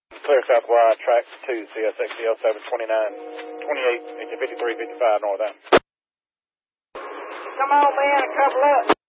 Clear South Wide, track 2, CSX CL7 29, 28, engine 53, 55, northbound. Come on, man, couple up.